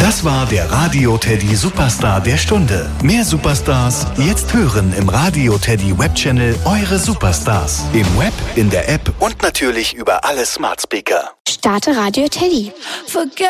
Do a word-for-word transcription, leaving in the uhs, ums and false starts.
Das war der Radio Teddy Superstar der Stunde. Mehr Superstars jetzt hören im Radio Teddy Webchannel Eure Superstars. Im Web, in der App und natürlich über alle Smart Speaker. Starte Radio Teddy. Forget